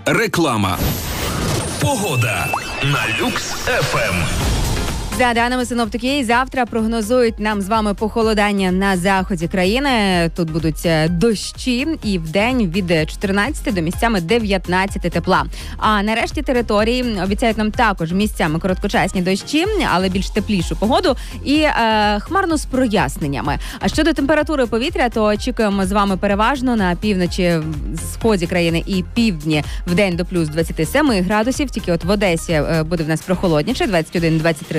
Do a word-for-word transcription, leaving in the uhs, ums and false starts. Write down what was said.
Реклама. Погода на Люкс еф ем. За даними синоптики, завтра прогнозують нам з вами похолодання на заході країни. Тут будуть дощі і вдень від чотирнадцяти до місцями дев'ятнадцяти тепла. А на решті території обіцяють нам також місцями короткочасні дощі, але більш теплішу погоду і е, хмарно з проясненнями. А щодо температури повітря, то очікуємо з вами переважно на півночі, сході країни і півдні вдень до плюс двадцять сім градусів. Тільки от в Одесі буде в нас прохолодніше, двадцять один - двадцять три